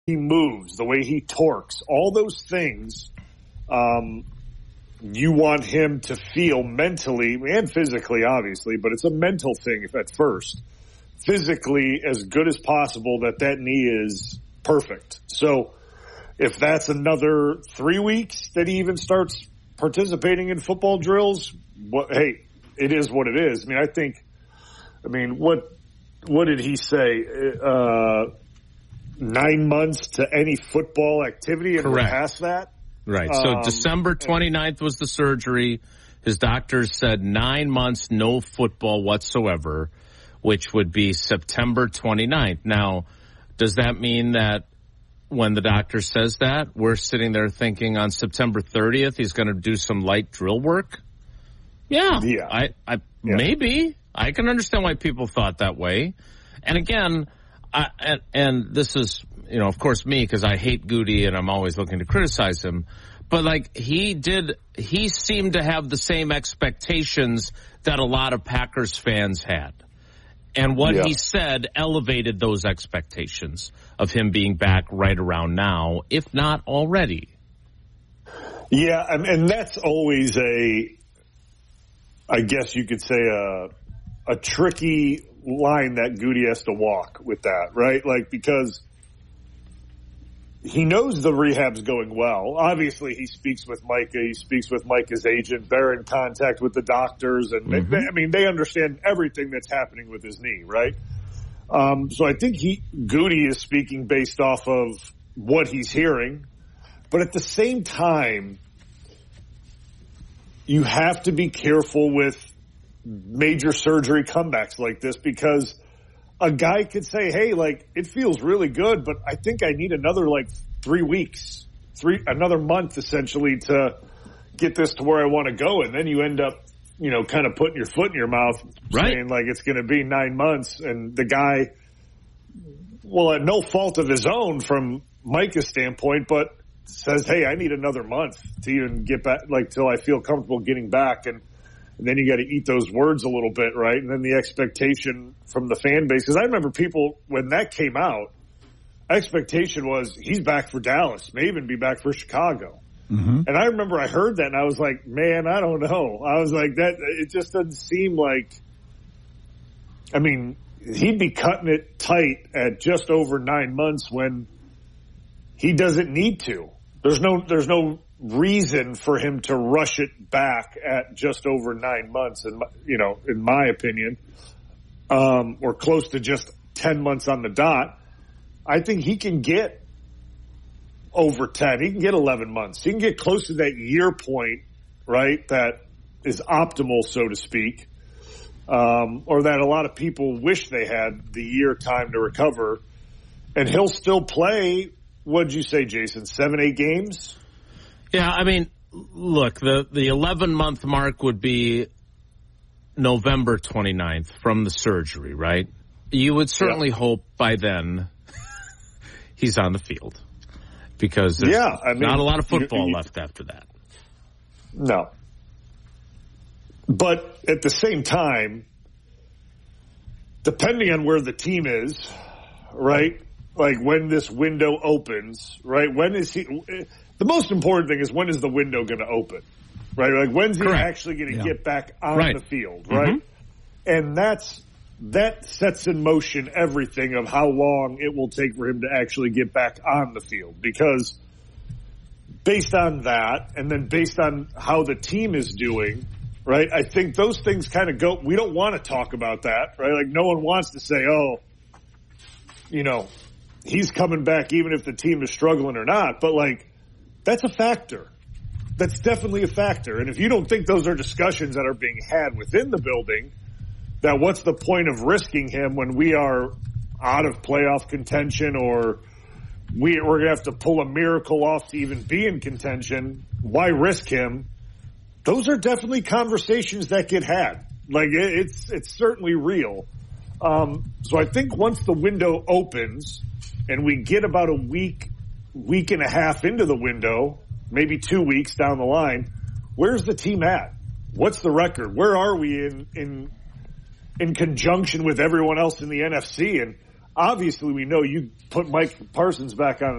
he moves, the way he torques, all those things, you want him to feel mentally and physically, obviously, but it's a mental thing at first. Physically as good as possible that knee is perfect. So if that's another 3 weeks that he even starts participating in football drills, hey, it is what it is. What did he say? 9 months to any football activity, and we're past that? Right. So December 29th was the surgery. His doctors said 9 months, no football whatsoever, which would be September 29th. Now, does that mean that when the doctor says that, we're sitting there thinking on September 30th he's going to do some light drill work? Yeah. Maybe. I can understand why people thought that way. And again, and this is, of course me, because I hate Goody and I'm always looking to criticize him. But he seemed to have the same expectations that a lot of Packers fans had. And what he said elevated those expectations of him being back right around now, if not already. Yeah, and that's always I guess you could say a tricky line that Goody has to walk with that, right? Because he knows the rehab's going well. Obviously, he speaks with Micah. He speaks with Micah's agent. They're in contact with the doctors. And they understand everything that's happening with his knee, right? So I think Goody is speaking based off of what he's hearing. But at the same time, you have to be careful with major surgery comebacks like this, because a guy could say, hey, it feels really good, but I think I need another 3 weeks, another month essentially to get this to where I want to go. And then you end up, kind of putting your foot in your mouth, saying it's going to be 9 months. And the guy, at no fault of his own from Micah's standpoint, but says, hey, I need another month to even get back, till I feel comfortable getting back. And then you got to eat those words a little bit, right? And then the expectation from the fan base. Because I remember people, when that came out, expectation was he's back for Dallas, may even be back for Chicago. Mm-hmm. And I remember I heard that, and I was like, man, I don't know. I was like, that it just doesn't seem like – he'd be cutting it tight at just over 9 months when he doesn't need to. There's no reason for him to rush it back at just over 9 months, in my opinion, or close to just 10 months on the dot. I think he can get over 10. He can get 11 months. He can get close to that year point, right, that is optimal, so to speak, or that a lot of people wish they had the year time to recover. And he'll still play, what'd you say, Jason, 7-8 games? Yeah, look, the 11-month mark would be November 29th from the surgery, right? You would certainly hope by then he's on the field, because there's not a lot of football left after that. No. But at the same time, depending on where the team is, right, when this window opens, right, when is he – the most important thing is, when is the window going to open, right? When's he actually going to get back on the field, right? Mm-hmm. And that sets in motion everything of how long it will take for him to actually get back on the field. Because based on that, and then based on how the team is doing, right, I think those things kind of go – we don't want to talk about that, right? No one wants to say, he's coming back even if the team is struggling or not. But, that's a factor. That's definitely a factor. And if you don't think those are discussions that are being had within the building, that what's the point of risking him when we are out of playoff contention, or we're going to have to pull a miracle off to even be in contention, why risk him? Those are definitely conversations that get had. It's certainly real. So I think once the window opens and we get about a week and a half into the window, maybe 2 weeks down the line, where's the team at? What's the record? Where are we in conjunction with everyone else in the NFC? And obviously we know you put Mike Parsons back on